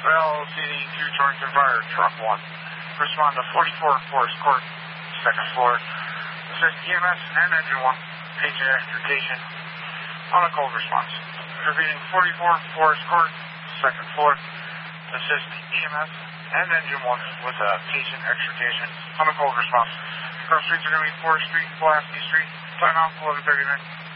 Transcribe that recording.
LCD 2 Torrington Fire, truck 1. Respond to 44 Forest Court, second floor. Assist EMS and engine 1, patient extrication on a cold response. Repeating 44 Forest Court, second floor. Assist EMS and engine 1 with a patient extrication on a cold response. Cross streets are going to be 4th Street and Pulaski Street. Time out, 11:39.